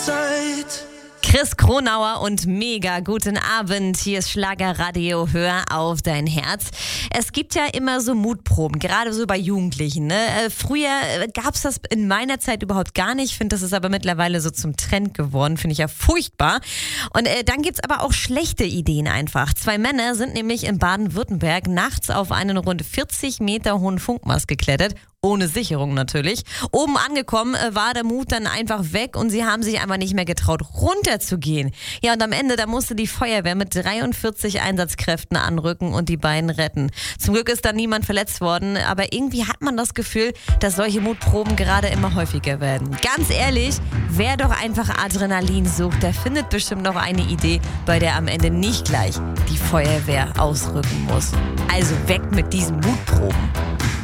Zeit. Chris Kronauer und Mega, guten Abend. Hier ist Schlagerradio, hör auf dein Herz. Es gibt ja immer so Mutproben, gerade so bei Jugendlichen. Ne? Früher gab es das in meiner Zeit überhaupt gar nicht. Ich finde, das ist aber mittlerweile so zum Trend geworden. Finde ich ja furchtbar. Und dann gibt's aber auch schlechte Ideen einfach. 2 Männer sind nämlich in Baden-Württemberg nachts auf einen rund 40 Meter hohen Funkmast geklettert. Ohne Sicherung natürlich. Oben angekommen war der Mut dann einfach weg und sie haben sich einfach nicht mehr getraut, runterzugehen. Ja, und am Ende, da musste die Feuerwehr mit 43 Einsatzkräften anrücken und die beiden retten. Zum Glück ist da niemand verletzt worden, aber irgendwie hat man das Gefühl, dass solche Mutproben gerade immer häufiger werden. Ganz ehrlich, wer doch einfach Adrenalin sucht, der findet bestimmt noch eine Idee, bei der am Ende nicht gleich die Feuerwehr ausrücken muss. Also weg mit diesen Mutproben.